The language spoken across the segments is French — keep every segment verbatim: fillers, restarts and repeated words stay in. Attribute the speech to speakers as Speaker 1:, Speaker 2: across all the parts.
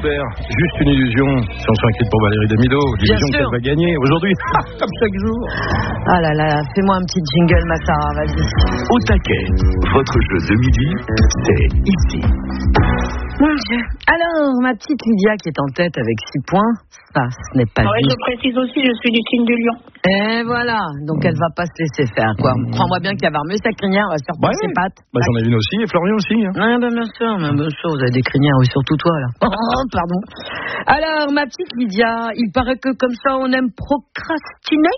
Speaker 1: Aubert, juste une illusion. Chanson écrite pour Valérie Damido. L'illusion qu'elle va gagner aujourd'hui, comme chaque jour.
Speaker 2: Ah là là, fais-moi un petit jingle, ma Sarah, vas-y.
Speaker 3: Au taquet, votre jeu de midi, c'est ici.
Speaker 2: Mon Dieu. Alors, ma petite Lydia qui est en tête avec six points, ça, ce n'est pas
Speaker 4: Oui,
Speaker 2: juste.
Speaker 4: je précise aussi, je suis du signe du lion.
Speaker 2: Et voilà, donc elle va pas se laisser faire, quoi.
Speaker 1: Mmh.
Speaker 2: Crois-moi bien qu'il va remuer sa crinière, elle va se faire prendre
Speaker 1: Ouais.
Speaker 2: ses pattes.
Speaker 1: Bah, j'en ai une aussi, et Florian aussi. Hein.
Speaker 2: Ah, ben bien sûr, mais bien sûr, vous avez des crinières, oui, surtout toi, là. Oh, pardon. Alors, ma petite Lydia, il paraît que comme ça, on aime procrastiner.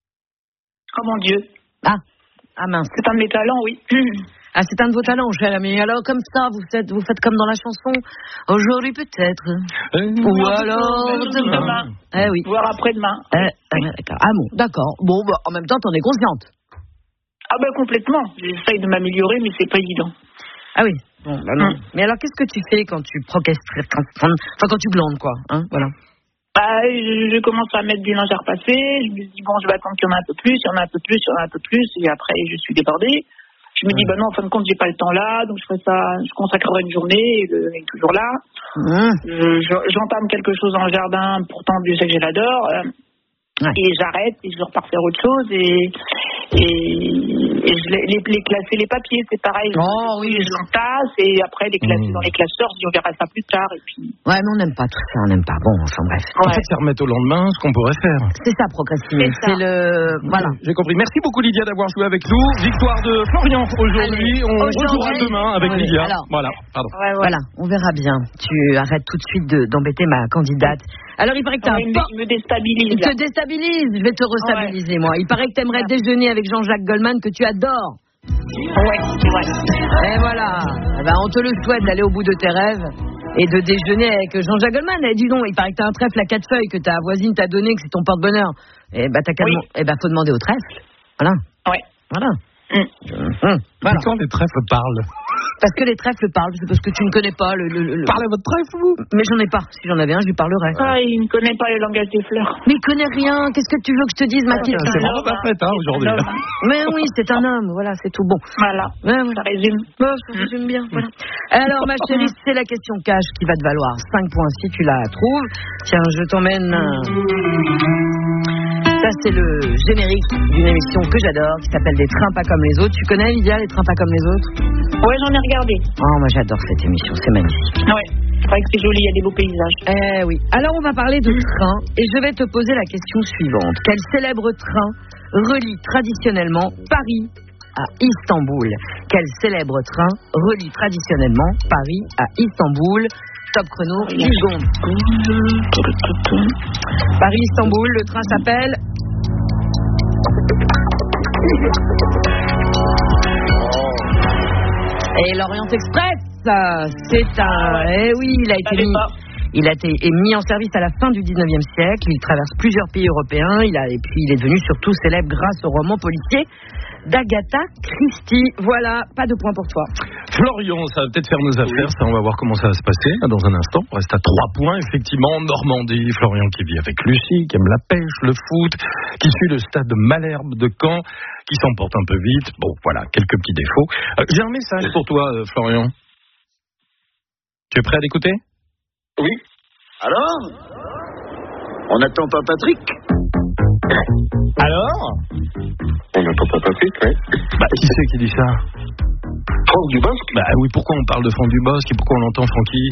Speaker 4: Oh mon Dieu.
Speaker 2: Ah, ah mince.
Speaker 4: C'est un de mes talents, oui.
Speaker 2: Ah, c'est un de vos talents, cher ami. Alors, comme ça, vous faites, vous faites comme dans la chanson. Aujourd'hui, peut-être.
Speaker 1: Euh,
Speaker 2: Ou
Speaker 4: Non,
Speaker 2: alors
Speaker 4: plutôt
Speaker 2: demain.
Speaker 4: demain.
Speaker 2: Eh oui.
Speaker 4: Voire après-demain.
Speaker 2: Eh, eh, d'accord. Ah bon, d'accord. Bon, bah, en même temps, t'en es consciente.
Speaker 4: Ah ben complètement. J'essaye de m'améliorer, mais c'est pas évident.
Speaker 2: Ah oui. Bon, bah non.
Speaker 4: Hum.
Speaker 2: Mais alors, qu'est-ce que tu fais quand tu procrastines, quand, enfin, quand tu glandes, quoi, hein, voilà.
Speaker 4: Bah, je, je commence à mettre du linge à repasser. Je me dis, bon, je vais attendre qu'il y en a un peu plus, il y en a un peu plus, il y en a un peu plus. Et après, je suis débordée. Je me dis, bah non, en fin de compte, j'ai pas le temps là. Donc, je ferai ça, je consacrerai une journée. Et le mec est toujours là.
Speaker 2: Hum.
Speaker 4: Je- je- J'entame quelque chose dans le jardin. Pourtant, Dieu sait que je l'adore. Euh,
Speaker 2: Ouais.
Speaker 4: Et j'arrête et je repars faire autre chose. Et, et, et je les, les, les classer les papiers, c'est pareil.
Speaker 2: Oh, oui.
Speaker 4: Je l'entasse et après, les classer
Speaker 1: Mmh.
Speaker 4: dans les classeurs. Je dis, on verra ça plus tard. Et puis,
Speaker 2: Ouais, mais on n'aime pas tout ça, on n'aime pas. Bon, enfin bref.
Speaker 1: En
Speaker 4: ouais.
Speaker 1: fait, c'est remettre au lendemain ce qu'on pourrait faire.
Speaker 2: C'est ça, procrastiner.
Speaker 4: C'est ça.
Speaker 2: C'est le... Voilà.
Speaker 1: J'ai compris. Merci beaucoup, Lydia, d'avoir joué avec nous. Victoire de Florian aujourd'hui.
Speaker 2: Allez,
Speaker 1: On
Speaker 2: aujourd'hui.
Speaker 1: rejouera demain avec
Speaker 2: Oui,
Speaker 1: Lydia.
Speaker 2: alors.
Speaker 1: Voilà, pardon.
Speaker 4: Ouais, ouais.
Speaker 2: Voilà, on verra bien. Tu arrêtes tout de suite de- d'embêter ma candidate. Alors, il paraît que t'as
Speaker 4: Ouais,
Speaker 2: un
Speaker 4: il
Speaker 2: por-
Speaker 4: me, il me déstabilise.
Speaker 2: Il
Speaker 4: là.
Speaker 2: te déstabilise, je vais te restabiliser, moi. Il paraît que t'aimerais déjeuner avec Jean-Jacques Goldman, que tu adores.
Speaker 4: Ouais, c'est vrai.
Speaker 2: Et voilà. Eh ben, on te le souhaite d'aller au bout de tes rêves et de déjeuner avec Jean-Jacques Goldman. Eh, dis donc, il paraît que t'as un trèfle à quatre feuilles que ta voisine t'a donné, que c'est ton porte-bonheur. Eh ben, t'as qu'à
Speaker 4: Oui.
Speaker 2: demand- eh ben, faut demander au trèfle. Voilà.
Speaker 4: Ouais.
Speaker 2: Voilà.
Speaker 4: Mm.
Speaker 2: Hum, voilà.
Speaker 1: Quand les trèfles parlent.
Speaker 2: Parce que les trèfles parlent, c'est parce que tu ne connais pas le... le, le-
Speaker 1: Parlez à votre trèfle, vous.
Speaker 2: Mais j'en ai pas. Si j'en avais un, je lui parlerais.
Speaker 4: Ah, il ne connaît pas le langage des fleurs.
Speaker 2: Mais il connaît rien. Qu'est-ce que tu veux que je te dise, ma petite?
Speaker 1: C'est vraiment pas fait, hein, aujourd'hui.
Speaker 4: Un homme.
Speaker 2: Mais oui, c'est un homme. Voilà, c'est tout bon.
Speaker 4: Voilà,
Speaker 2: Ouais, ouais.
Speaker 4: ça résume.
Speaker 2: Ouais, ça résume bien, voilà. Alors, ma chérie, c'est la question cash qui va te valoir cinq points si tu la trouves. Tiens, je t'emmène. Ça, c'est le générique d'une émission que j'adore qui s'appelle Des trains pas comme les autres. Tu connais, Lydia, Les trains pas comme les autres?
Speaker 4: Ouais, j'en ai regardé.
Speaker 2: Oh, moi, j'adore cette émission, c'est magnifique.
Speaker 4: Ouais, c'est vrai que c'est joli, il y a des beaux paysages.
Speaker 2: Eh oui. Alors, on va parler de train et je vais te poser la question suivante. Quel célèbre train relie traditionnellement Paris à Istanbul? Quel célèbre train relie traditionnellement Paris à Istanbul? Top chrono, une seconde. Paris-Istanbul, le train s'appelle... Et l'Orient Express, c'est un... Eh oui, il a été
Speaker 4: savais
Speaker 2: mis...
Speaker 4: pas.
Speaker 2: Il a été est mis en service à la fin du dix-neuvième siècle. Il traverse plusieurs pays européens. Il a, et puis, il est devenu surtout célèbre grâce au roman policier d'Agatha Christie. Voilà, pas de point pour toi.
Speaker 1: Florian, ça va peut-être faire nos affaires, ça, on va voir comment ça va se passer là, dans un instant. On reste à trois points, effectivement. Normandie, Florian qui vit avec Lucie, qui aime la pêche, le foot, qui suit le stade Malherbe de Caen, qui s'emporte un peu vite. Bon, voilà, quelques petits défauts. Euh, j'ai un message pour toi, euh, Florian. Tu es prêt à l'écouter?
Speaker 5: Oui. Alors On attend pas Patrick?
Speaker 1: Alors?
Speaker 5: On attend pas Patrick, oui.
Speaker 1: Bah, qui c'est qui dit ça?
Speaker 5: Franck Dubosc?
Speaker 1: Bah oui, pourquoi on parle de Franck Dubosc et pourquoi on entend Francky?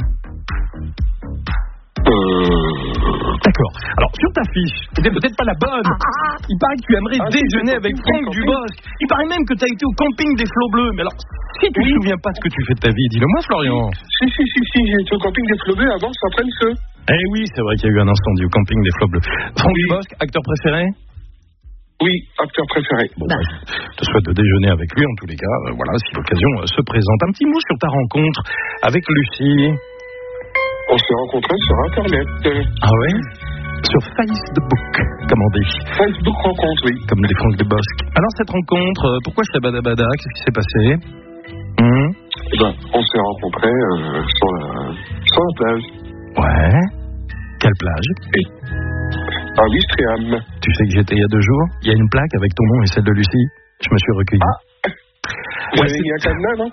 Speaker 5: Euh...
Speaker 1: D'accord. Alors, sur ta fiche, c'était peut-être pas la bonne. Il paraît que tu aimerais
Speaker 5: Ah, si,
Speaker 1: déjeuner
Speaker 5: c'est
Speaker 1: avec
Speaker 5: camping,
Speaker 1: Franck
Speaker 5: camping.
Speaker 1: Dubosc. Il paraît même que tu as été au camping des Flots Bleus. Mais alors, si tu ne te souviens pas de ce que tu fais de ta vie, dis-le moi, Florian.
Speaker 5: Si, si, si, si, j'ai été au camping des Flots Bleus avant Saint-Feu.
Speaker 1: Eh oui, c'est vrai qu'il y a eu un incendie au camping des Flots Bleus. Franck
Speaker 5: Oui.
Speaker 1: Dubosc, acteur préféré?
Speaker 5: Oui, acteur préféré.
Speaker 1: Bon, bah, je te souhaite de déjeuner avec lui, en tous les cas. Euh, voilà, si l'occasion euh, se présente. Un petit mot sur ta rencontre avec Lucie.
Speaker 5: On s'est rencontrés sur Internet. Euh,
Speaker 1: Ah ouais? Sur Facebook, comme on dit.
Speaker 5: Facebook rencontre, oui.
Speaker 1: Comme les Franck Dubosc. Alors, cette rencontre, euh, pourquoi Shabadabada? Qu'est-ce qui s'est passé? Hum
Speaker 5: Eh ben, on s'est rencontrés euh, sur, la, sur la plage.
Speaker 1: Ouais. Quelle plage?
Speaker 5: À Ouistreham.
Speaker 1: Tu sais que j'étais il y a deux jours. Il y a une plaque avec ton nom et celle de Lucie. Je me suis recueilli.
Speaker 5: Vous
Speaker 1: Ouais,
Speaker 5: avez mis un cadenas, non?